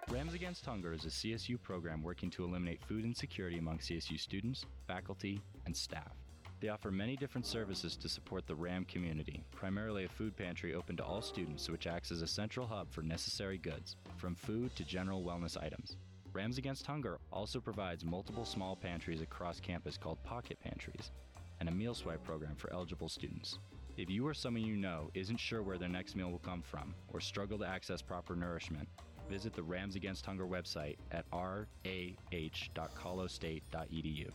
Rams Against Hunger is a CSU program working to eliminate food insecurity among CSU students, faculty, and staff. They offer many different services to support the RAM community, primarily a food pantry open to all students which acts as a central hub for necessary goods, from food to general wellness items. Rams Against Hunger also provides multiple small pantries across campus called pocket pantries, and a meal swipe program for eligible students. If you or someone you know isn't sure where their next meal will come from or struggle to access proper nourishment, visit the Rams Against Hunger website at rah.colostate.edu.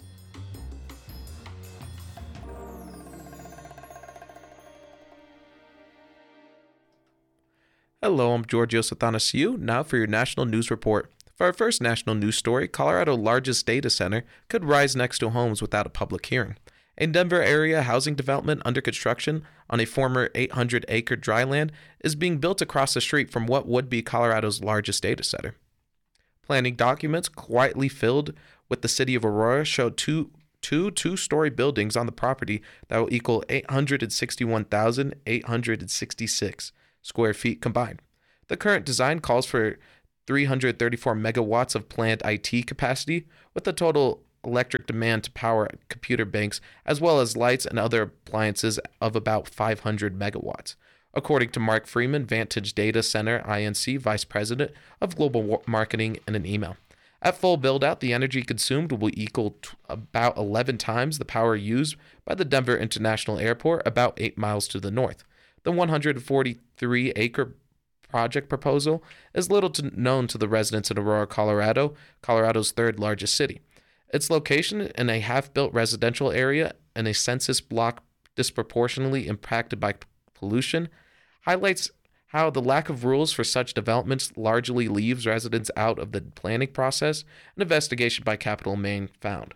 Hello, I'm Georgios Athanasiou, now for your national news report. For our first national news story, Colorado's largest data center could rise next to homes without a public hearing. A Denver area housing development under construction on a former 800-acre dryland is being built across the street from what would be Colorado's largest data center. Planning documents quietly filled with the city of Aurora show two-story buildings on the property that will equal 861,866 square feet combined. The current design calls for 334 megawatts of planned IT capacity, with a total electric demand to power computer banks as well as lights and other appliances of about 500 megawatts, according to Mark Freeman, Vantage Data Center Inc. Vice President of Global Marketing, in an email. At full build-out, the energy consumed will equal about 11 times the power used by the Denver International Airport, about 8 miles to the north. The 143-acre project proposal is little known to the residents in Aurora, Colorado, Colorado's third largest city. Its location in a half-built residential area in a census block disproportionately impacted by pollution highlights how the lack of rules for such developments largely leaves residents out of the planning process, an investigation by Capital Maine found.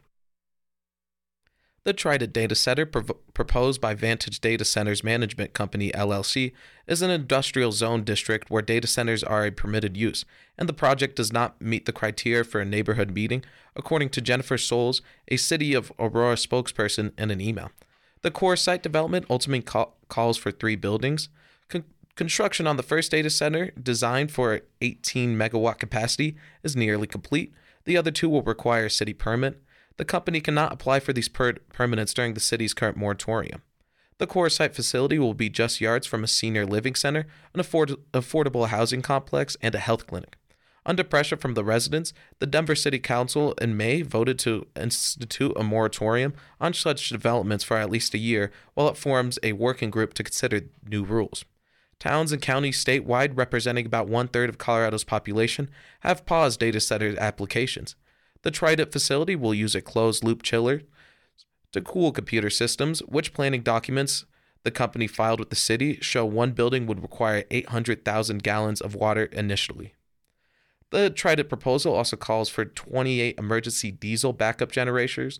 The Trident Data Center, proposed by Vantage Data Centers Management Company, LLC, is an industrial zone district where data centers are a permitted use, and the project does not meet the criteria for a neighborhood meeting, according to Jennifer Souls, a City of Aurora spokesperson, in an email. The core site development ultimately calls for 3 buildings. Construction on the first data center, designed for 18 megawatt capacity, is nearly complete. The other 2 will require a city permit. The company cannot apply for these permits during the city's current moratorium. The core site facility will be just yards from a senior living center, an affordable housing complex, and a health clinic. Under pressure from the residents, the Denver City Council in May voted to institute a moratorium on such developments for at least a year while it forms a working group to consider new rules. Towns and counties statewide, representing about 1/3 of Colorado's population, have paused data center applications. The Trident facility will use a closed-loop chiller to cool computer systems, which planning documents the company filed with the city show one building would require 800,000 gallons of water initially. The Trident proposal also calls for 28 emergency diesel backup generators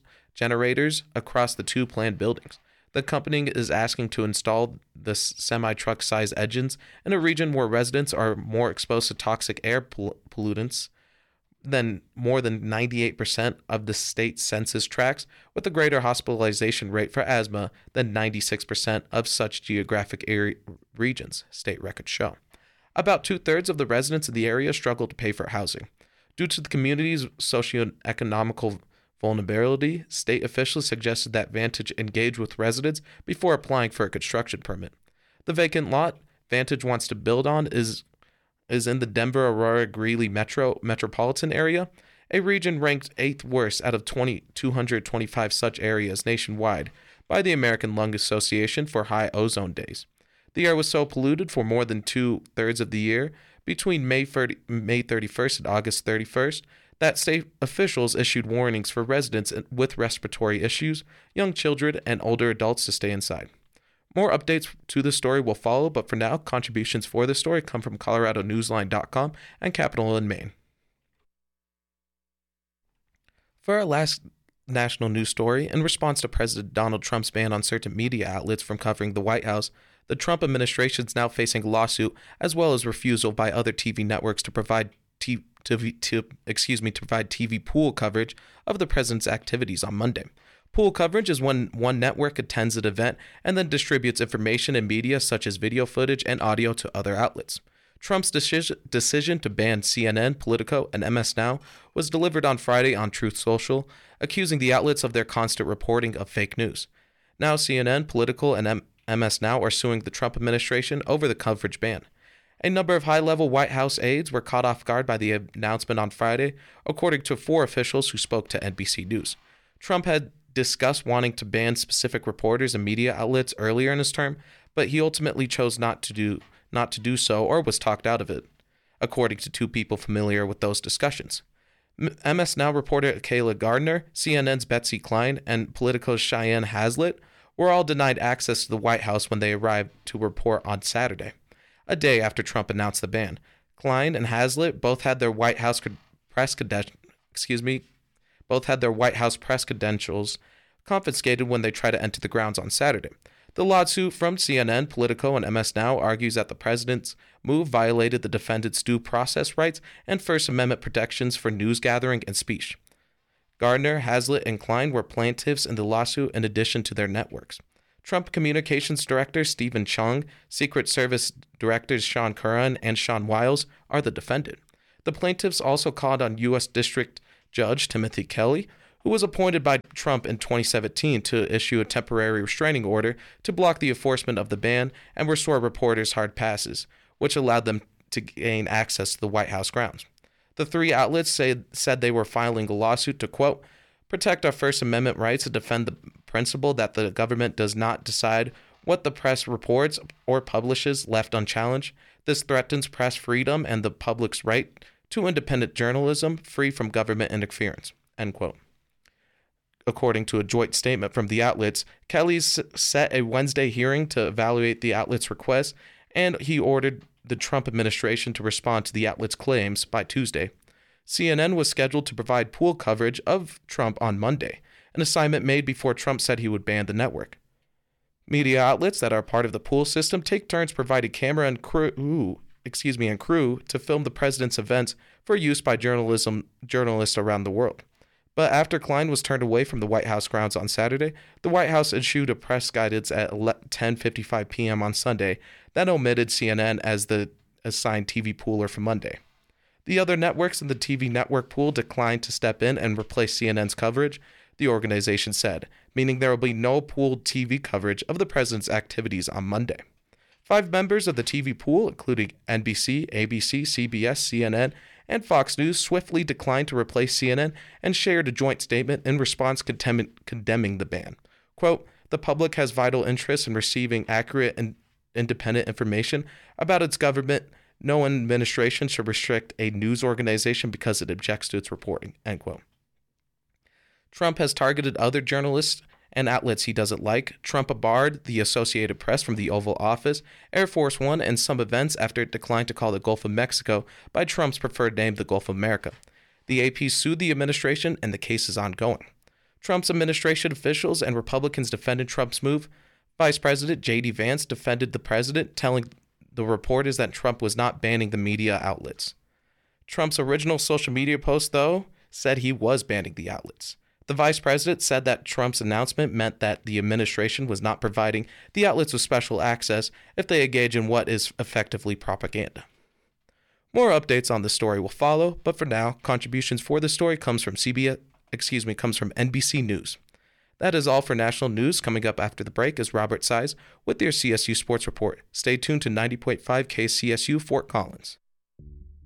across the 2 planned buildings. The company is asking to install the semi-truck-sized engines in a region where residents are more exposed to toxic air pollutants than more than 98% of the state census tracts, with a greater hospitalization rate for asthma than 96% of such geographic area regions, state records show. About 2/3 of the residents of the area struggle to pay for housing. Due to the community's socioeconomic vulnerability, state officials suggested that Vantage engage with residents before applying for a construction permit. The vacant lot Vantage wants to build on is in the Denver, Aurora, Greeley metropolitan area, a region ranked 8th worst out of 225 such areas nationwide by the American Lung Association for high ozone days. The air was so polluted for more than 2/3 of the year, between May 31st and August 31st, that state officials issued warnings for residents with respiratory issues, young children, and older adults to stay inside. More updates to the story will follow, but for now, contributions for the story come from ColoradoNewsline.com and Capital in Maine. For our last national news story, in response to President Donald Trump's ban on certain media outlets from covering the White House, the Trump administration is now facing a lawsuit as well as refusal by other TV networks to provide TV pool coverage of the president's activities on Monday. Pool coverage is when one network attends an event and then distributes information and media such as video footage and audio to other outlets. Trump's decision to ban CNN, Politico, and MS Now was delivered on Friday on Truth Social, accusing the outlets of their constant reporting of fake news. Now CNN, Politico, and MS Now are suing the Trump administration over the coverage ban. A number of high-level White House aides were caught off guard by the announcement on Friday, according to 4 officials who spoke to NBC News. Trump had discussed wanting to ban specific reporters and media outlets earlier in his term, but he ultimately chose not to do so or was talked out of it, according to 2 people familiar with those discussions. MS Now reporter Kayla Gardner, CNN's Betsy Klein, and Politico's Cheyenne Hazlitt were all denied access to the White House when they arrived to report on Saturday, a day after Trump announced the ban. Klein and Hazlitt both had their White House press credentials confiscated when they tried to enter the grounds on Saturday. The lawsuit from CNN, Politico, and MS Now argues that the president's move violated the defendant's due process rights and First Amendment protections for news gathering and speech. Gardner, Hazlitt, and Klein were plaintiffs in the lawsuit in addition to their networks. Trump Communications Director Stephen Chung, Secret Service Directors Sean Curran and Sean Wiles are the defendant. The plaintiffs also called on U.S. District Judge Timothy Kelly, who was appointed by Trump in 2017 to issue a temporary restraining order to block the enforcement of the ban and restore reporters' hard passes, which allowed them to gain access to the White House grounds. The 3 outlets said they were filing a lawsuit to, quote, protect our First Amendment rights and defend the principle that the government does not decide what the press reports or publishes left unchallenged. This threatens press freedom and the public's right to independent journalism free from government interference, end quote. According to a joint statement from the outlets, Kelly set a Wednesday hearing to evaluate the outlets' request, and he ordered the Trump administration to respond to the outlets' claims by Tuesday. CNN was scheduled to provide pool coverage of Trump on Monday, an assignment made before Trump said he would ban the network. Media outlets that are part of the pool system take turns providing camera and crew to film the president's events for use by journalists around the world. But after Klein was turned away from the White House grounds on Saturday, the White House issued a press guidance at 10:55 p.m. on Sunday that omitted CNN as the assigned TV pooler for Monday. The other networks in the TV network pool declined to step in and replace CNN's coverage, the organization said, meaning there will be no pooled TV coverage of the president's activities on Monday. 5 members of the TV pool, including NBC, ABC, CBS, CNN, and Fox News, swiftly declined to replace CNN and shared a joint statement in response condemning the ban. Quote, the public has vital interest in receiving accurate and independent information about its government. No administration should restrict a news organization because it objects to its reporting, end quote. Trump has targeted other journalists and outlets he doesn't like. Trump barred the Associated Press from the Oval Office, Air Force One, and some events after it declined to call the Gulf of Mexico by Trump's preferred name, the Gulf of America. The AP sued the administration, and the case is ongoing. Trump's administration officials and Republicans defended Trump's move. Vice President J.D. Vance defended the president, telling the reporters that Trump was not banning the media outlets. Trump's original social media post, though, said he was banning the outlets. The vice president said that Trump's announcement meant that the administration was not providing the outlets with special access if they engage in what is effectively propaganda. More updates on the story will follow, but for now, contributions for the story comes from NBC News. That is all for national news. Coming up after the break is Robert Size with your CSU Sports Report. Stay tuned to 90.5 KCSU Fort Collins.